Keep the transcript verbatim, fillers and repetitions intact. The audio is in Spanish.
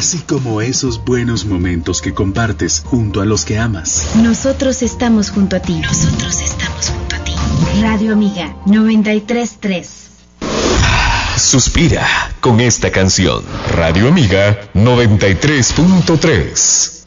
así como esos buenos momentos que compartes junto a los que amas. Nosotros estamos junto a ti. Nosotros estamos junto a ti. Radio Amiga noventa y tres punto tres. Suspira con esta canción. Radio Amiga noventa y tres punto tres.